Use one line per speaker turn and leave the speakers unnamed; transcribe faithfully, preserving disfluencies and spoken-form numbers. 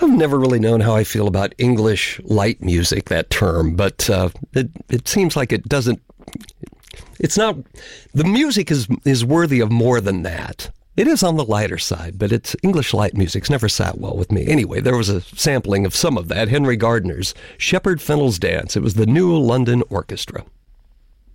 I've never really known how I feel about English light music, that term, but uh, it, it seems like it doesn't, it's not, the music is is worthy of more than that. It is on the lighter side, but it's English light music's never sat well with me. Anyway, there was a sampling of some of that, Henry Gardner's Shepherd Fennell's Dance. It was the New London Orchestra.